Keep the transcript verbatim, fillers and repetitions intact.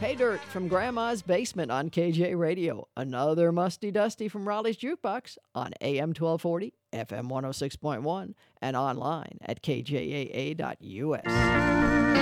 Hey Dirt from Grandma's Basement on K J Radio. Another Musty Dusty from Raleigh's Jukebox on A M twelve forty, F M one oh six point one, and online at K J A A dot U S.